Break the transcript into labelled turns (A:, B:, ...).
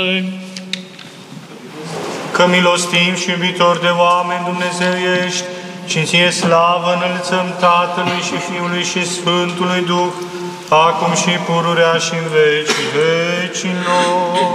A: Că milostiv și iubitor de oameni Dumnezeu ești, și ție slavă înălțăm Tatălui și Fiului și Sfântului Duh, acum și pururea și în vecii vecilor.